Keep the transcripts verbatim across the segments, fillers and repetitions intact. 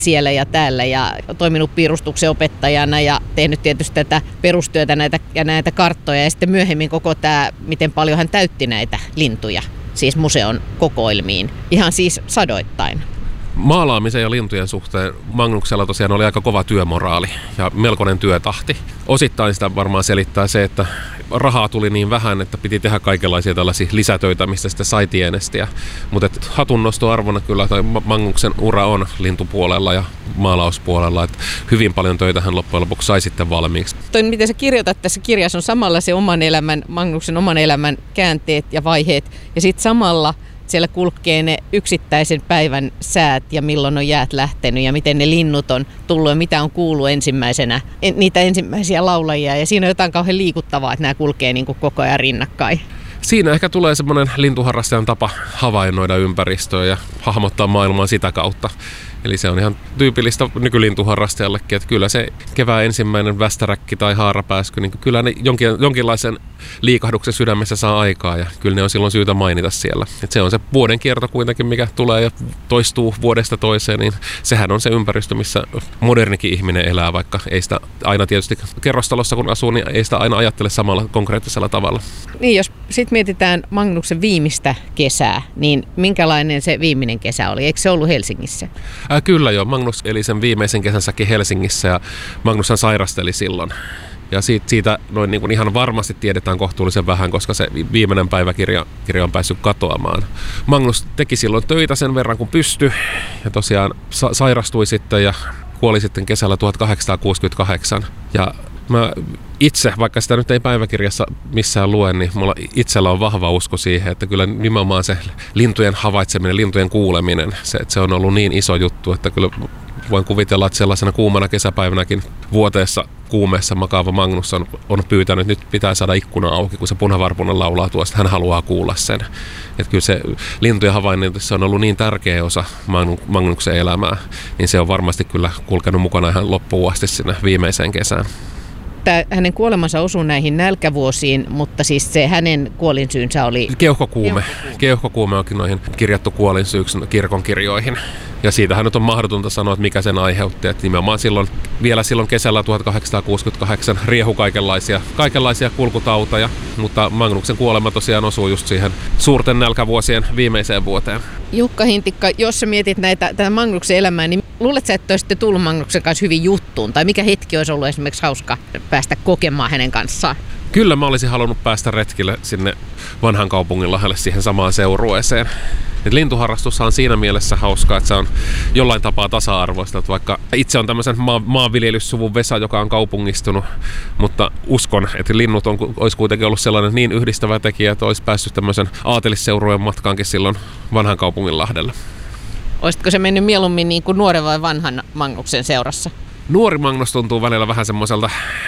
siellä ja täällä ja toiminut piirustuksen opettajana ja tehnyt tietysti tätä perustyötä näitä, ja näitä karttoja ja sitten myöhemmin koko tämä, miten paljon hän täytti näitä lintuja, siis museon kokoelmiin, ihan siis sadoittain. Maalaamisen ja lintujen suhteen Magnuksella tosiaan oli aika kova työmoraali ja melkoinen työtahti. Osittain sitä varmaan selittää se, että rahaa tuli niin vähän, että piti tehdä kaikenlaisia tällaisia lisätöitä, mistä sitten sai tienestiä. Mutta hatunnostoarvona kyllä toi Magnuksen ura on lintupuolella ja maalauspuolella, että hyvin paljon töitä hän loppujen lopuksi sai sitten valmiiksi. Toi, miten sä kirjoitat tässä kirjassa, on samalla se oman elämän, Magnuksen oman elämän käänteet ja vaiheet ja sitten samalla siellä kulkee ne yksittäisen päivän säät ja milloin on jäät lähtenyt ja miten ne linnut on tullut ja mitä on kuullut ensimmäisenä, niitä ensimmäisiä laulajia. Ja siinä on jotain kauhean liikuttavaa, että nämä kulkee niin kuin koko ajan rinnakkain. Siinä ehkä tulee semmoinen lintuharrastajan tapa havainnoida ympäristöä ja hahmottaa maailmaa sitä kautta. Eli se on ihan tyypillistä nykylintuharrastajallekin, että kyllä se kevään ensimmäinen västäräkki tai haarapääsky, niin kyllä ne jonkin, jonkinlaisen liikahduksen sydämessä saa aikaa ja kyllä ne on silloin syytä mainita siellä. Että se on se vuoden kierto kuitenkin, mikä tulee ja toistuu vuodesta toiseen, niin sehän on se ympäristö, missä modernikin ihminen elää, vaikka ei sitä aina tietysti kerrostalossa kun asuu, niin ei sitä aina ajattele samalla konkreettisella tavalla. Niin, jos sitten mietitään Magnuksen viimeistä kesää, niin minkälainen se viimeinen kesä oli? Eikö se ollut Helsingissä? Äh, kyllä joo, Magnus eli sen viimeisen kesänsäkin Helsingissä ja Magnushan sairasteli silloin. Ja siitä, siitä noin niin kuin ihan varmasti tiedetään kohtuullisen vähän, koska se viimeinen päiväkirja kirja on päässyt katoamaan. Magnus teki silloin töitä sen verran kun pystyi ja tosiaan sa- sairastui sitten ja kuoli sitten kesällä tuhatkahdeksansataakuusikymmentäkahdeksan. Ja mä itse, vaikka sitä nyt ei päiväkirjassa missään lue, niin mulla itsellä on vahva usko siihen, että kyllä nimenomaan se lintujen havaitseminen, lintujen kuuleminen, se, että se on ollut niin iso juttu, että kyllä voin kuvitella, että sellaisena kuumana kesäpäivänäkin vuoteessa kuumeessa makaava Magnus on, on pyytänyt, että nyt pitää saada ikkuna auki, kun se punavarpunen laulaa tuosta, hän haluaa kuulla sen. Että kyllä se lintujen havainnointi on ollut niin tärkeä osa Magnuksen elämää, niin se on varmasti kyllä kulkenut mukana ihan loppuun asti sinne viimeiseen kesään. Tämä hänen kuolemansa osui näihin nälkävuosiin, mutta siis se hänen kuolinsyynsä oli keuhkokuume. Keuhkokuume onkin noihin kirjattu kuolinsyyksi kirkon kirjoihin. Ja siitähän nyt on mahdotonta sanoa, että mikä sen aiheutti. Että nimenomaan silloin, vielä silloin kesällä tuhatkahdeksansataakuusikymmentäkahdeksan riehu kaikenlaisia, kaikenlaisia kulkutauteja, mutta Magnuksen kuolema tosiaan osuu just siihen suurten nälkävuosien viimeiseen vuoteen. Jukka Hintikka, jos sä mietit näitä, tätä Magnuksen elämää, niin luulet sä, että olisitte tullut Magnuksen kanssa hyvin juttuun? Tai mikä hetki olisi ollut esimerkiksi hauska päästä kokemaan hänen kanssaan? Kyllä mä olisin halunnut päästä retkille sinne vanhan kaupungin lähelle siihen samaan seurueeseen. Et lintuharrastus on siinä mielessä hauskaa, että se on jollain tapaa tasa-arvoista. Että vaikka itse on tämmöisen maa, maanviljelyssuvun Vesa, joka on kaupungistunut, mutta uskon, että linnut on, olisi kuitenkin ollut sellainen niin yhdistävä tekijä, että olisi päässyt tämmöisen aatelisseurueen matkaankin silloin vanhan kaupungin lahdelle. Olisitko se mennyt mieluummin niin kuin nuoren vai vanhan Magnuksen seurassa? Nuori Magnus tuntuu välillä vähän semmoiselta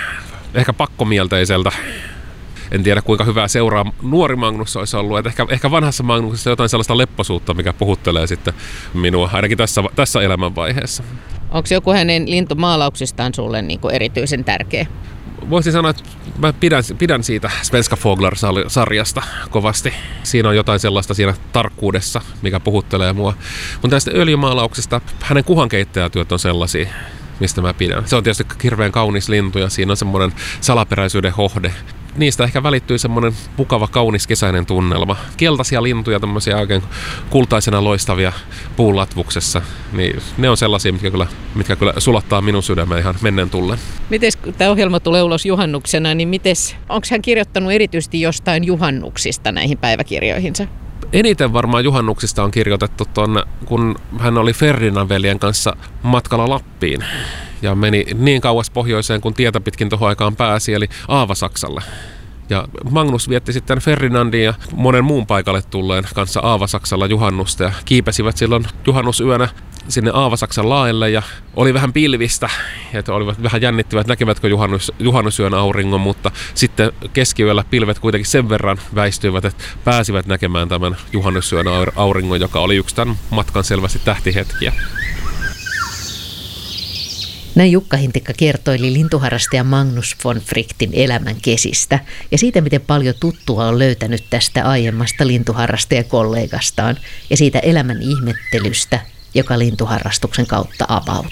ehkä pakkomielteiseltä. En tiedä kuinka hyvää seuraa nuori Magnus olisi ollut. Et ehkä, ehkä vanhassa Magnuksessa jotain sellaista lepposuutta, mikä puhuttelee sitten minua ainakin tässä, tässä elämänvaiheessa. Onko joku hänen lintumaalauksistaan sulle niin kuin erityisen tärkeä? Voisin sanoa, että mä pidän, pidän siitä Svenska Fåglar-sarjasta kovasti. Siinä on jotain sellaista siinä tarkkuudessa, mikä puhuttelee mua. Mutta tästä öljymaalauksesta hänen kuhankeittäjätyöt on sellaisia, mistä mä pidän. Se on tietysti hirveän kaunis lintu ja siinä on semmoinen salaperäisyyden hohde. Niistä ehkä välittyy semmoinen mukava, kaunis kesäinen tunnelma. Keltaisia lintuja, tämmöisiä oikein kultaisena loistavia puunlatvuksessa. Niin ne on sellaisia, mitkä kyllä, mitkä kyllä sulattaa minun sydämeen ihan mennen tullen. Mites, kun tämä ohjelma tulee ulos juhannuksena, niin mites, onko hän kirjoittanut erityisesti jostain juhannuksista näihin päiväkirjoihinsa? Eniten varmaan juhannuksista on kirjoitettu tuonne, kun hän oli Ferdinand veljen kanssa matkalla Lappiin. Ja meni niin kauas pohjoiseen, kun tietä pitkin tuohon aikaan pääsi, eli Aavasaksalle. Ja Magnus vietti sitten Ferdinandin ja monen muun paikalle tulleen kanssa Aavasaksalla juhannusta. Ja kiipesivät silloin juhannusyönä sinne Aavasaksan laelle ja oli vähän pilvistä. Että olivat vähän jännittivät, näkevätkö juhannus, juhannusyön auringon, mutta sitten keskiyöllä pilvet kuitenkin sen verran väistyivät, että pääsivät näkemään tämän juhannusyön auringon, joka oli yksi tämän matkan selvästi tähtihetkiä. Näin Jukka Hintikka kertoili lintuharrastaja Magnus von Wrightin elämän kesistä ja siitä, miten paljon tuttua on löytänyt tästä aiemmasta lintuharrastajakollegastaan ja siitä elämän ihmettelystä joka lintuharrastuksen kautta avautuu.